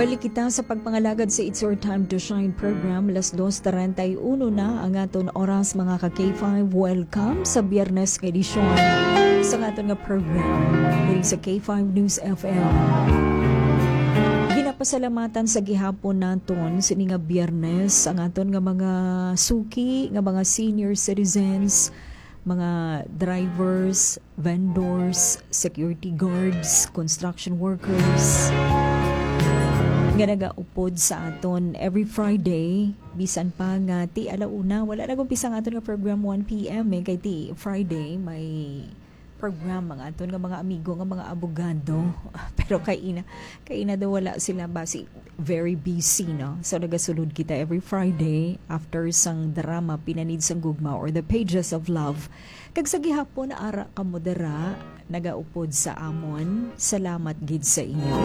Balik kita sa pagpangalagad sa It's Your Time to Shine program. Las 2:31 na ang aton oras mga ka-K5. Welcome sa Biyernes edisyon sa aton nga program diri sa K5 News FM. Ginapasalamatan sa gihapon naton sini nga Biyernes ang aton nga mga suki nga mga senior citizens, mga drivers, vendors, security guards, construction workers nga nagaupod sa aton every Friday. Bisan pa nga ti alauna wala na gumpisa nga aton nga program 1 PM kay ti Friday may program mga aton nga mga amigo nga mga abogado pero kay ina daw wala sila basi very busy, no? So nagasulod kita every Friday after sang drama Pinanid sang Gugma or The Pages of Love. Kag sa gihapon ara ka modera nagaupod sa amon. Salamat gid sa inyo.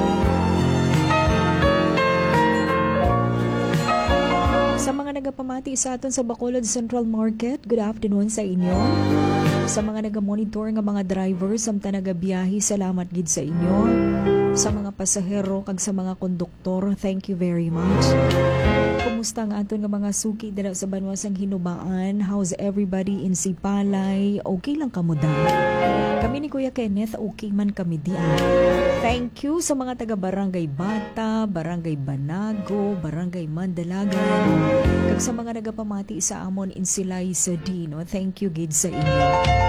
Sa mga nagapamati sa aton sa Bacolod Central Market, good afternoon sa inyo. Sa mga nagamonitor nga mga drivers samtang nagabiyahe, salamat gid sa inyo. Sa mga pasahero kag sa mga konduktor, thank you very much. Kumusta ang aton nga mga suki dira sa banwasang Hinubaan? How's everybody in Sipalay? Okay lang kamo da? Kami ni Kuya Kenneth, okay man kami diyan. Thank you sa mga taga Barangay Bata, Barangay Banago, Barangay Mandalagan, kag sa mga nagapamati sa amon in Silay sa Dino. Thank you gid sa inyo.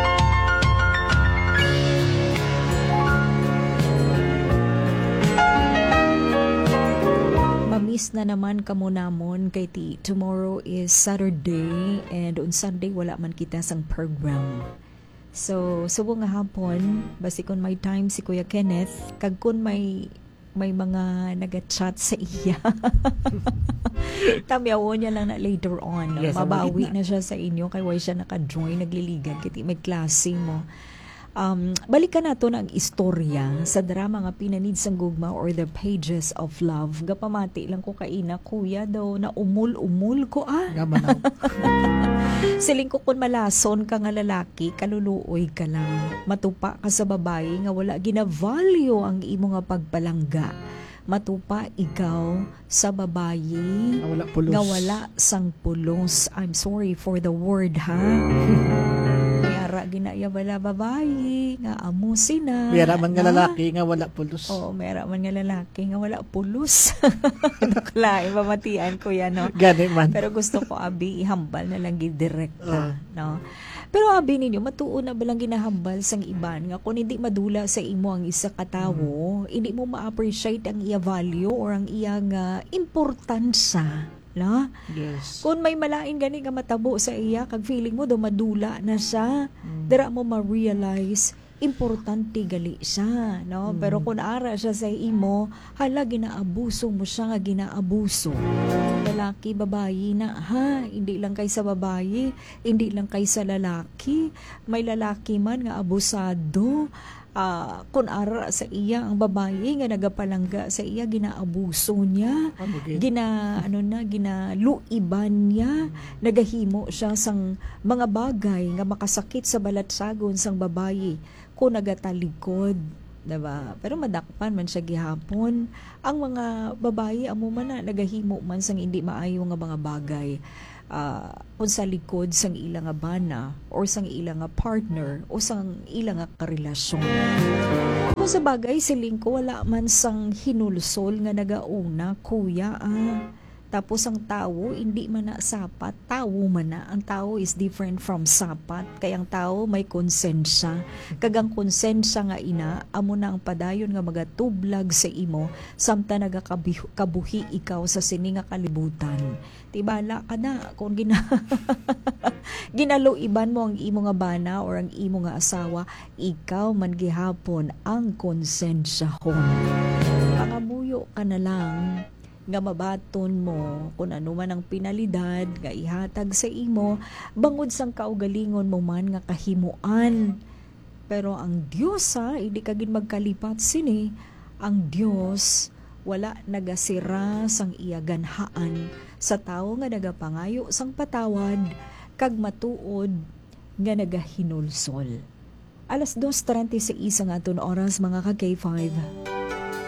Miss na naman kamo namon kay ti tomorrow is Saturday and on Sunday wala man kita sang program. So subo nga hapon basi kun may time si Kuya Kenneth kag kun may mga naga-chat sa iya. Tamyawon niya lang na later on. Yes, mabawi na siya sa inyo kay why siya naka-join nagliligan kiti may klase mo. Balikan nato ang istorya sa drama nga Pinanid sang Gugma or The Pages of Love. Gapamati lang ko kaina, kuya daw na umul ko Gamanaw. Siling ko kun malason ka nga lalaki, kaluluoy ka lang. Matupa ka sa babae nga wala gina-value ang imo nga pagpalangga. Matupa ikaw sa babae nga wala sang pulos. I'm sorry for the word, ha? Mayara ginaya wala babae nga amo sina. Mayara man nga lalaki nga wala pulos. Oo, mayara man nga lalaki nga wala pulos. Naklain, mamatian ko yan, no? Gani man. Pero gusto ko, abi, ihambal na lang direkta, no? Pero abi ninyo, matuon na balang ginahambal sang iban nga kung hindi madula sa imo ang isa katawo, hindi mo ma-appreciate ang iya value or ang iyang importansya. No? Yes. Kung may malain gani nga matabo sa iya kag feeling mo do madula na siya, dira mo ma-realize importante gali siya, no? Pero kung ara siya sa imo, hala ginaabuso mo siya nga ginaabuso. Lalaki, babayi na, ha? Hindi lang kay sa babayi, hindi lang kay sa lalaki. May lalaki man nga abusado. Kung ara sa iya ang babae nga nagapalangga sa iya, ginaabuso niya, ginaluiban niya, nagahimo siya sang mga bagay nga makasakit sa balatsagon sang babae kung nagatalikod, diba? Pero madakpan man siya gihapon. Ang mga babae amo man na nagahimo man sang hindi maayo nga mga bagay. Kung sa likod sang ilang nga bana or sang ilang nga partner o sang ilang nga karelasyon. Kung sa bagay siling ko wala man sang hinulsol nga nagauna, kuya, tapos ang tao hindi man na sapat, tao man na. Ang tao is different from sapat, kaya ang tao may konsensya. Kagang konsensya nga ina amo na ang padayon nga magatublag sa imo samtang nagakabuhi ikaw sa sini nga kalibutan. Tibala ka na kung ginaluiban mo ang imo nga bana or ang imo nga asawa, ikaw man gihapon ang konsensya kon. Pangabuyo ka na lang nga mabaton mo kung ano man ang pinalidad nga ihatag sa imo bangod sang kaugalingon mo man nga kahimuan. Pero ang Dios, hindi ka gid magkalipat sini. Ang Dios wala nagasira sang iya ganhaan sa tawo nga nagapangayo sang patawad kag matuod nga nagahinulsol. Alas 2:36 ang aton oras mga ka K5.